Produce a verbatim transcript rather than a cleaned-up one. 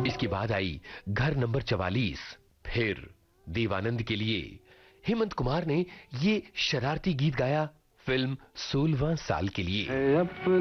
इसके बाद आई घर नंबर चवालीस। फिर देवानंद के लिए हेमंत कुमार ने ये शरारती गीत गाया फिल्म सोलहवां साल के लिए।